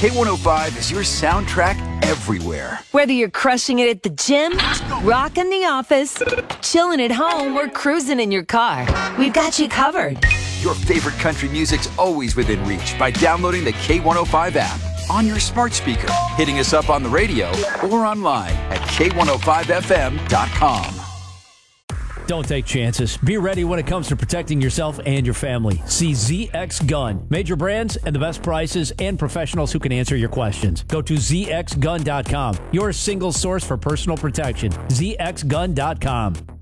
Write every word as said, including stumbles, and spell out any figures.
K one oh five is your soundtrack everywhere. Whether you're crushing it at the gym, rocking the office, chilling at home, or cruising in your car, we've got you covered. Your favorite country music's always within reach by downloading the K one oh five app on your smart speaker, hitting us up on the radio, or online at K one oh five F M dot com. Don't take chances. Be ready when it comes to protecting yourself and your family. See Z X Gun. Major brands and the best prices and professionals who can answer your questions. Go to Z X gun dot com. Your single source for personal protection. Z X gun dot com.